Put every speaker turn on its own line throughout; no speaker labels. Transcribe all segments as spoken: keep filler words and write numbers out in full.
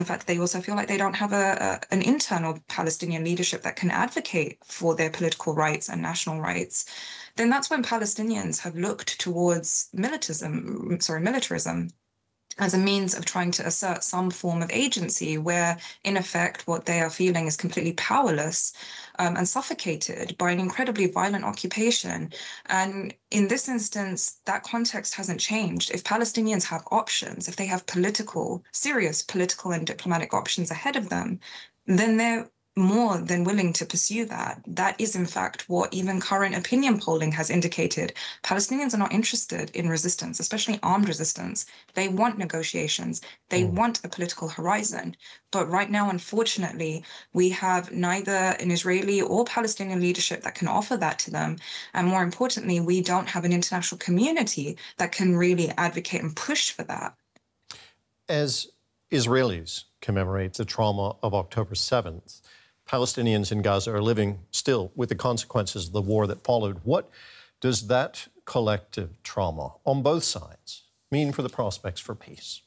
the fact that they also feel like they don't have a, a an internal Palestinian leadership that can advocate for their political rights and national rights, then that's when Palestinians have looked towards militarism, sorry, militarism as a means of trying to assert some form of agency where, in effect, what they are feeling is completely powerless um, and suffocated by an incredibly violent occupation. And in this instance, that context hasn't changed. If Palestinians have options, if they have political, serious political and diplomatic options ahead of them, then they're more than willing to pursue that. That is, in fact, what even current opinion polling has indicated. Palestinians are not interested in resistance, especially armed resistance. They want negotiations. They mm. want a political horizon. But right now, unfortunately, we have neither an Israeli or Palestinian leadership that can offer that to them. And more importantly, we don't have an international community that can really advocate and push for that.
As Israelis commemorate the trauma of October seventh, Palestinians in Gaza are living still with the consequences of the war that followed. What does that collective trauma on both sides mean for the prospects for peace?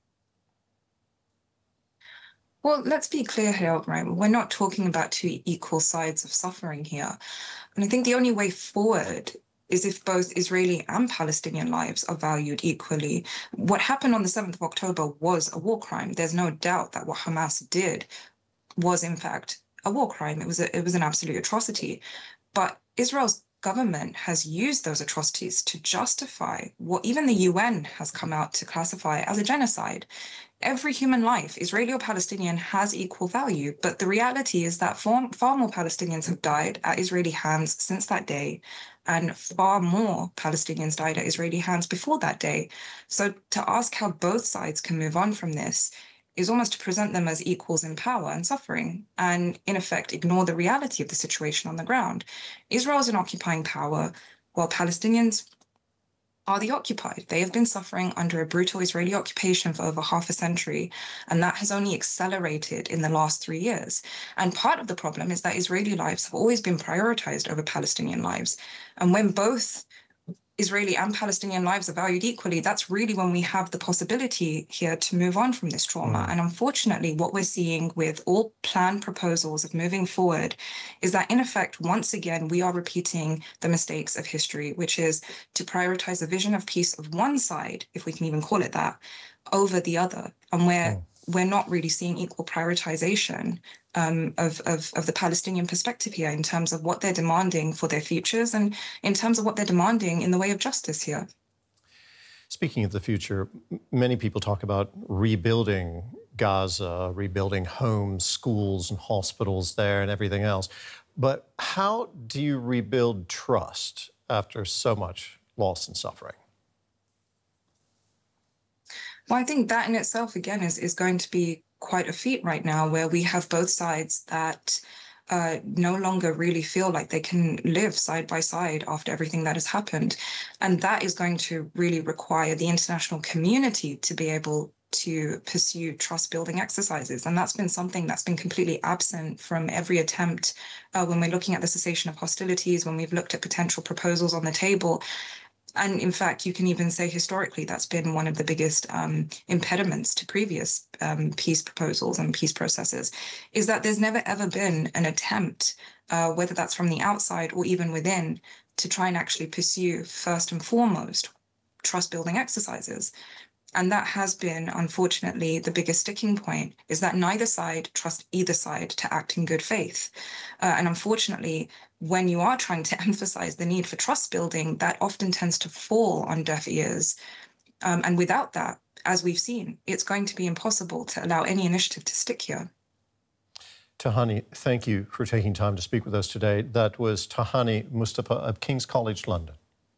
Well, let's be clear here, right? We're not talking about two equal sides of suffering here. And I think the only way forward is if both Israeli and Palestinian lives are valued equally. What happened on the seventh of October was a war crime. There's no doubt that what Hamas did was, in fact, a war crime. It was a, it was an absolute atrocity. But Israel's government has used those atrocities to justify what even the U N has come out to classify as a genocide. Every human life, Israeli or Palestinian, has equal value. But the reality is that far, far more Palestinians have died at Israeli hands since that day, and far more Palestinians died at Israeli hands before that day. So to ask how both sides can move on from this is almost to present them as equals in power and suffering, and in effect ignore the reality of the situation on the ground. Israel is an occupying power, while Palestinians are the occupied. They have been suffering under a brutal Israeli occupation for over half a century, and that has only accelerated in the last three years. And part of the problem is that Israeli lives have always been prioritized over Palestinian lives. And when both Israeli and Palestinian lives are valued equally, that's really when we have the possibility here to move on from this trauma. Mm. And unfortunately, what we're seeing with all planned proposals of moving forward is that, in effect, once again, we are repeating the mistakes of history, which is to prioritize a vision of peace of one side, if we can even call it that, over the other. And where mm. we're not really seeing equal prioritization Um, of, of, of the Palestinian perspective here in terms of what they're demanding for their futures and in terms of what they're demanding in the way of justice here.
Speaking of the future, many people talk about rebuilding Gaza, rebuilding homes, schools and hospitals there and everything else. But how do you rebuild trust after so much loss and suffering?
Well, I think that in itself, again, is, is going to be quite a feat right now, where we have both sides that uh, no longer really feel like they can live side by side after everything that has happened. And that is going to really require the international community to be able to pursue trust-building exercises. And that's been something that's been completely absent from every attempt uh, when we're looking at the cessation of hostilities, when we've looked at potential proposals on the table. And in fact, you can even say historically that's been one of the biggest um, impediments to previous um, peace proposals and peace processes, is that there's never ever been an attempt, uh, whether that's from the outside or even within, to try and actually pursue first and foremost trust-building exercises. And that has been, unfortunately, the biggest sticking point, is that neither side trusts either side to act in good faith. Uh, and unfortunately, when you are trying to emphasize the need for trust building, that often tends to fall on deaf ears. Um, and without that, as we've seen, it's going to be impossible to allow any initiative to stick here.
Tahani, thank you for taking time to speak with us today. That was Tahani Mustafa of King's College London.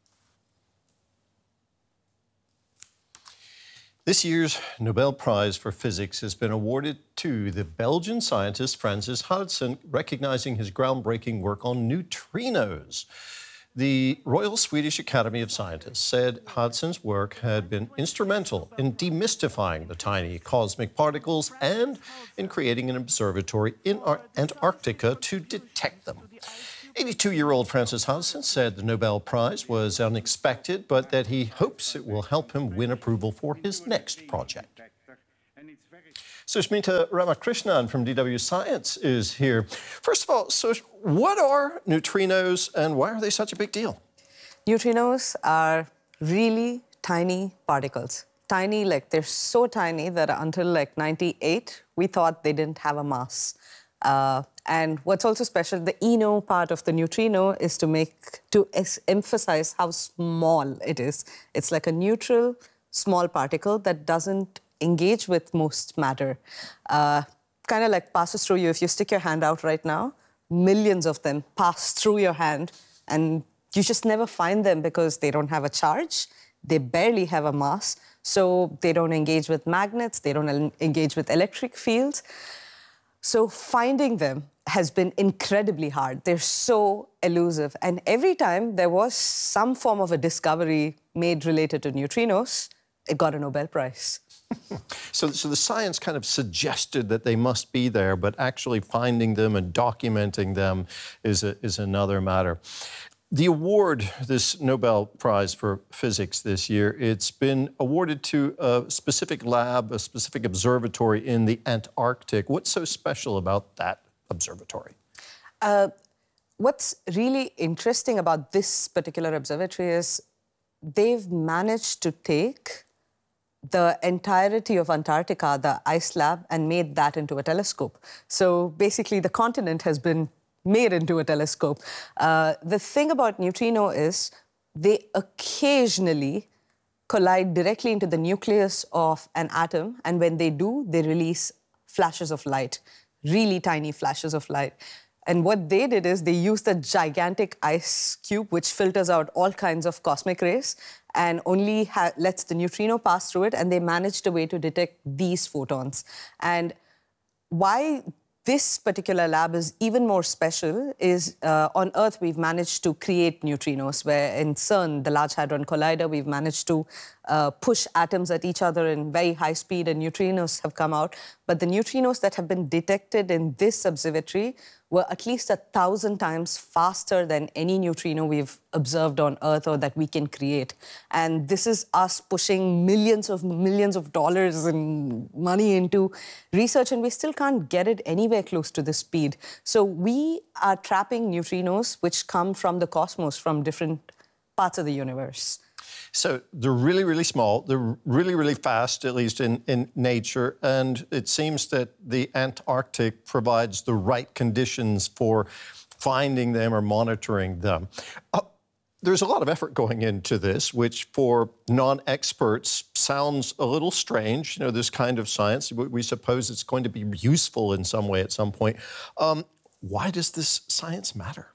This year's Nobel Prize for Physics has been awarded to the Belgian scientist Francis Hudson, recognizing his groundbreaking work on neutrinos. The Royal Swedish Academy of Scientists said Hudson's work had been instrumental in demystifying the tiny cosmic particles and in creating an observatory in Antarctica to detect them. eighty-two-year-old Francis Hudson said the Nobel Prize was unexpected, but that he hopes it will help him win approval for his next project. Sushmita Ramakrishnan from D W Science is here. First of all, Sush, what are neutrinos and why are they such a big deal?
Neutrinos are really tiny particles. Tiny, like they're so tiny that until like ninety-eight, we thought they didn't have a mass. Uh, and what's also special, the ino part of the neutrino is to make, to emphasize how small it is. It's like a neutral, small particle that doesn't engage with most matter. Uh, kind of like passes through you. If you stick your hand out right now, millions of them pass through your hand and you just never find them because they don't have a charge. They barely have a mass, so they don't engage with magnets, they don't engage with electric fields. So finding them has been incredibly hard. They're so elusive. And every time there was some form of a discovery made related to neutrinos, it got a Nobel Prize.
so, so the science kind of suggested that they must be there, but actually finding them and documenting them is, a, is another matter. The award, this Nobel Prize for Physics this year, it's been awarded to a specific lab, a specific observatory in the Antarctic. What's so special about that observatory?
Uh, what's really interesting about this particular observatory is they've managed to take the entirety of Antarctica, the ice slab, and made that into a telescope. So basically, the continent has been made into a telescope. Uh, the thing about neutrino is they occasionally collide directly into the nucleus of an atom, and when they do, they release flashes of light, really tiny flashes of light. And what they did is they used a gigantic ice cube which filters out all kinds of cosmic rays and only lets the neutrino pass through it, and they managed a way to detect these photons. And why this particular lab is even more special is uh, on Earth, we've managed to create neutrinos, where in CERN, the Large Hadron Collider, we've managed to uh, push atoms at each other in very high speed, and neutrinos have come out. But the neutrinos that have been detected in this observatory were at least a thousand times faster than any neutrino we've observed on Earth or that we can create. And this is us pushing millions of millions of dollars and money into research, and we still can't get it anywhere close to this speed. So we are trapping neutrinos which come from the cosmos, from different parts of the universe.
So they're really, really small. They're really, really fast, at least in, in nature. And it seems that the Antarctic provides the right conditions for finding them or monitoring them. Uh, there's a lot of effort going into this, which for non-experts sounds a little strange. You know, this kind of science, we suppose it's going to be useful in some way at some point. Um, why does this science matter?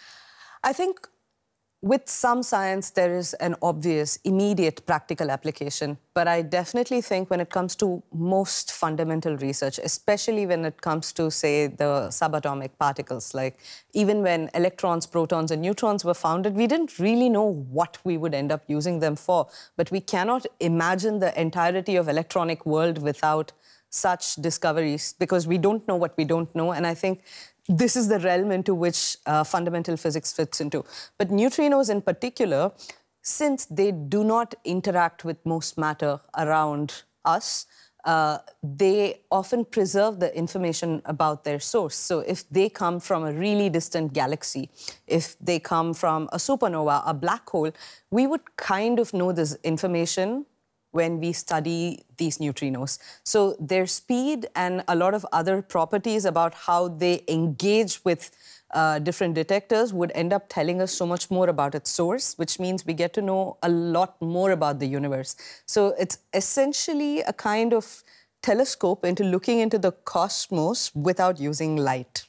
I think with some science, there is an obvious, immediate practical application. But I definitely think when it comes to most fundamental research, especially when it comes to, say, the subatomic particles, like even when electrons, protons, and neutrons were founded, we didn't really know what we would end up using them for. But we cannot imagine the entirety of electronic world without such discoveries, because we don't know what we don't know. And I think this is the realm into which uh, fundamental physics fits into. But neutrinos in particular, since they do not interact with most matter around us, uh, they often preserve the information about their source. So if they come from a really distant galaxy, if they come from a supernova, a black hole, we would kind of know this information when we study these neutrinos. So their speed and a lot of other properties about how they engage with uh, different detectors would end up telling us so much more about its source, which means we get to know a lot more about the universe. So it's essentially a kind of telescope into looking into the cosmos without using light.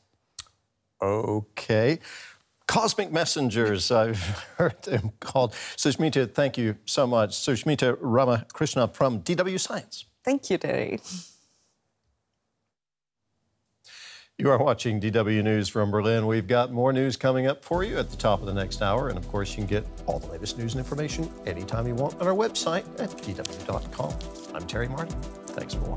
Okay. Cosmic messengers, I've heard them called. Sushmita, thank you so much. Sushmita Ramakrishnan from D W Science.
Thank you, Terry.
You are watching D W News from Berlin. We've got more news coming up for you at the top of the next hour. And of course, you can get all the latest news and information anytime you want on our website at D W dot com. I'm Terry Martin. Thanks for watching.